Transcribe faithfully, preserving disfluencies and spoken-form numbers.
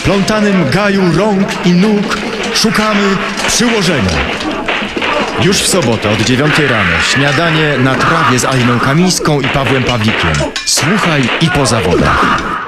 plątanym gaju rąk i nóg szukamy przyłożenia. Już w sobotę od dziewiątej rano śniadanie na trawie z Aliną Kamińską i Pawłem Pawlikiem. Słuchaj i po zawodach.